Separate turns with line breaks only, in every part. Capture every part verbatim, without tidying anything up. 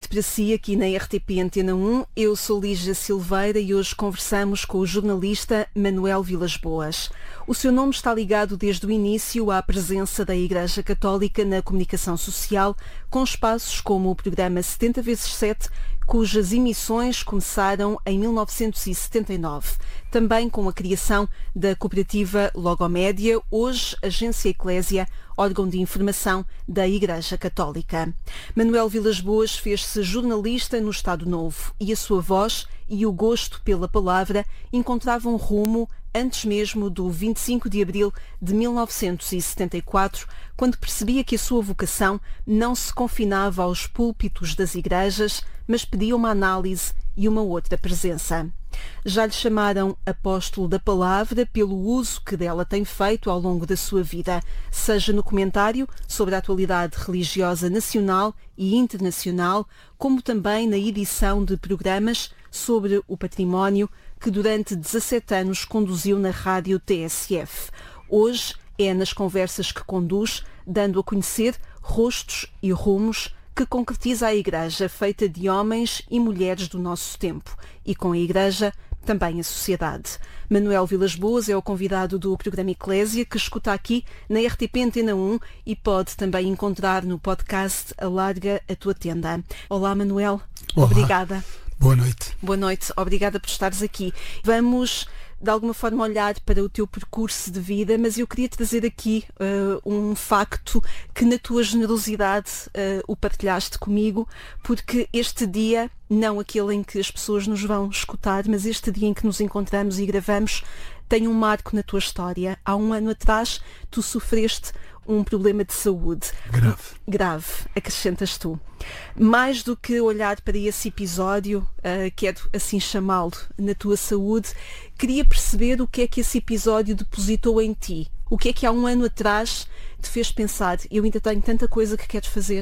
noite para si aqui na R T P Antena um. Eu sou Lígia Silveira e hoje conversamos com o jornalista Manuel Vilas Boas. O seu nome está ligado desde o início à presença da Igreja Católica na comunicação social, com espaços como o programa setenta vezes sete, cujas emissões começaram em mil novecentos e setenta e nove. Também com a criação da cooperativa Logomédia, hoje Agência Eclésia, órgão de informação da Igreja Católica. Manuel Vilas Boas fez-se jornalista no Estado Novo e a sua voz e o gosto pela palavra encontravam rumo antes mesmo do vinte e cinco de abril de mil novecentos e setenta e quatro, quando percebia que a sua vocação não se confinava aos púlpitos das igrejas, mas pedia uma análise e uma outra presença. Já lhe chamaram apóstolo da palavra pelo uso que dela tem feito ao longo da sua vida, seja no comentário sobre a atualidade religiosa nacional e internacional, como também na edição de programas sobre o património que durante dezassete anos conduziu na rádio T S F. Hoje é nas conversas que conduz, dando a conhecer rostos e rumos que concretiza a Igreja, feita de homens e mulheres do nosso tempo, e com a Igreja também a sociedade. Manuel Vilas Boas é o convidado do programa Eclésia, que escuta aqui na R T P Antena um e pode também encontrar no podcast Alarga a Tua Tenda. Olá, Manuel.
Olá. Obrigada.
Boa noite. Boa noite. Obrigada por estares aqui. Vamos, de alguma forma, olhar para o teu percurso de vida, mas eu queria trazer aqui uh, um facto que na tua generosidade uh, o partilhaste comigo, porque este dia, não aquele em que as pessoas nos vão escutar, mas este dia em que nos encontramos e gravamos, tem um marco na tua história. Há um ano atrás, tu sofreste um problema de saúde.
Grave.
Grave, acrescentas tu. Mais do que olhar para esse episódio, uh, quero assim chamá-lo, na tua saúde, queria perceber o que é que esse episódio depositou em ti. O que é que há um ano atrás te fez pensar, eu ainda tenho tanta coisa que quero fazer?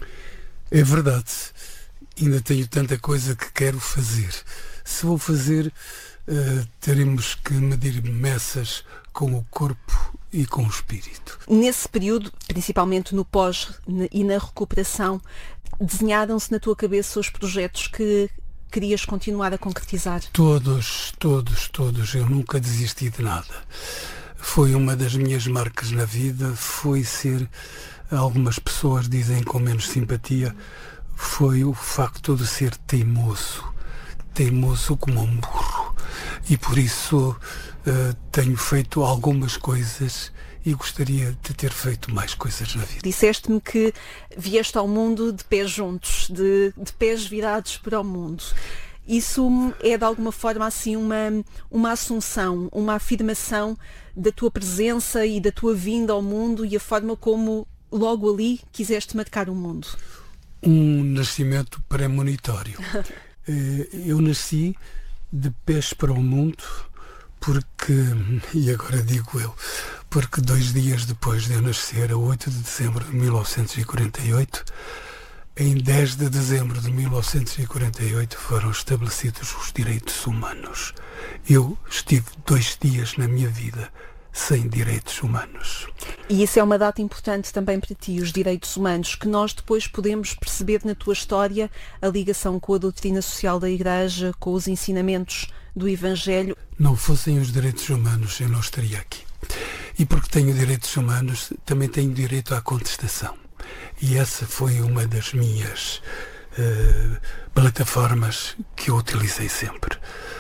É verdade. Ainda tenho tanta coisa que quero fazer. Se vou fazer, uh, teremos que medir meças com o corpo e com o espírito.
Nesse período, principalmente no pós e na recuperação, desenharam-se na tua cabeça os projetos que querias continuar a concretizar?
Todos, todos, todos. Eu nunca desisti de nada. Foi uma das minhas marcas na vida, foi ser, algumas pessoas dizem com menos simpatia, foi o facto de ser teimoso. Teimoso como um burro. E por isso uh, tenho feito algumas coisas e gostaria de ter feito mais coisas na vida.
Disseste-me que vieste ao mundo de pés juntos, de, de pés virados para o mundo. Isso é de alguma forma assim uma, uma assunção, uma afirmação da tua presença e da tua vinda ao mundo e a forma como logo ali quiseste marcar o mundo?
Um nascimento premonitório. Eu nasci de pés para o mundo porque, e agora digo eu, porque dois dias depois de eu nascer, a oito de dezembro de mil novecentos e quarenta e oito, em dez de dezembro de mil novecentos e quarenta e oito foram estabelecidos os direitos humanos. Eu estive dois dias na minha vida sem direitos humanos.
E isso é uma data importante também para ti, os direitos humanos, que nós depois podemos perceber na tua história a ligação com a doutrina social da Igreja, com os ensinamentos do Evangelho.
Não fossem os direitos humanos, eu não estaria aqui. E porque tenho direitos humanos, também tenho direito à contestação. E essa foi uma das minhas uh, plataformas que eu utilizei sempre.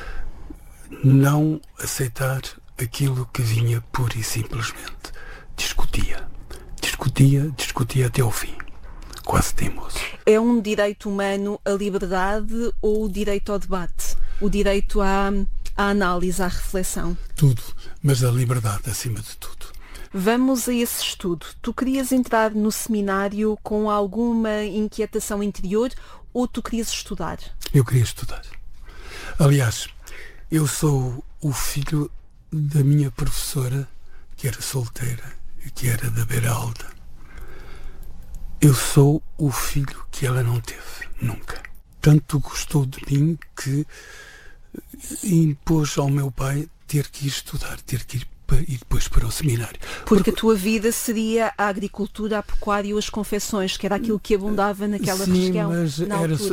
Não aceitar aquilo que vinha pura e simplesmente. Discutia. Discutia, discutia até ao fim. Quase teimoso.
É um direito humano a liberdade ou o direito ao debate? O direito à, à análise, à reflexão?
Tudo, mas a liberdade acima de tudo.
Vamos a esse estudo. Tu querias entrar no seminário com alguma inquietação interior ou tu querias estudar?
Eu queria estudar. Aliás, eu sou o filho da minha professora, que era solteira, que era da Beira Alta. Eu sou o filho que ela não teve, nunca. Tanto gostou de mim que impôs ao meu pai ter que ir estudar, ter que ir e depois para o seminário.
Porque, Porque a tua vida seria a agricultura, a pecuária e as confecções, que era aquilo que abundava naquela
sim,
região
mas
na
era,
altura.